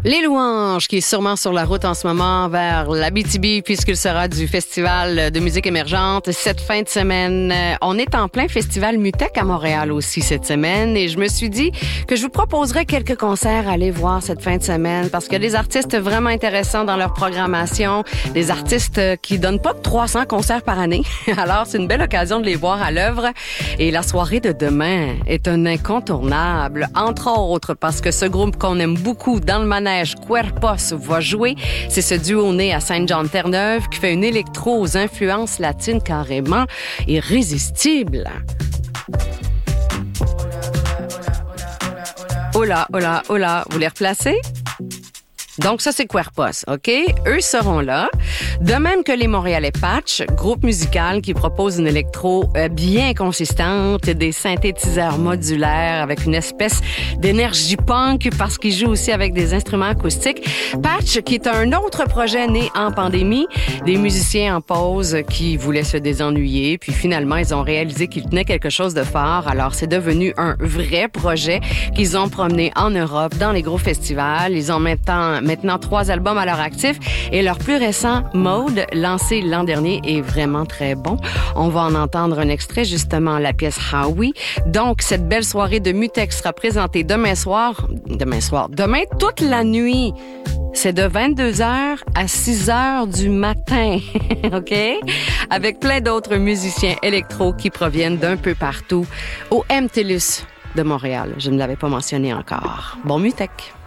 Les louanges qui est sûrement sur la route en ce moment vers l'Abitibi puisqu'il sera du festival de musique émergente cette fin de semaine. On est en plein festival Mutec à Montréal aussi cette semaine et je me suis dit que je vous proposerais quelques concerts à aller voir cette fin de semaine parce qu'il y a des artistes vraiment intéressants dans leur programmation, des artistes qui donnent pas 300 concerts par année. Alors c'est une belle occasion de les voir à l'œuvre et la soirée de demain est un incontournable, entre autres parce que ce groupe qu'on aime beaucoup dans le manège Cuerpos va jouer. C'est ce duo né à Saint-Jean-de-Terre-Neuve qui fait une électro aux influences latines carrément irrésistibles. Hola, hola, hola. Vous les replacez? Donc, ça, c'est Cuerpos, OK? Eux seront là. De même que les Montréalais Patch, groupe musical qui propose une électro bien consistante, des synthétiseurs modulaires avec une espèce d'énergie punk parce qu'ils jouent aussi avec des instruments acoustiques. Patch, qui est un autre projet né en pandémie, des musiciens en pause qui voulaient se désennuyer, puis finalement, ils ont réalisé qu'ils tenaient quelque chose de fort. Alors, c'est devenu un vrai projet qu'ils ont promené en Europe, dans les gros festivals. Ils ont maintenant 3 albums à leur actif et leur plus récent, Mode, lancé l'an dernier, est vraiment très bon. On va en entendre un extrait, justement, la pièce Howie. Donc, cette belle soirée de Mutec sera présentée demain toute la nuit. C'est de 22h à 6h du matin, OK? Avec plein d'autres musiciens électro qui proviennent d'un peu partout au MTLUS de Montréal. Je ne l'avais pas mentionné encore. Bon Mutec!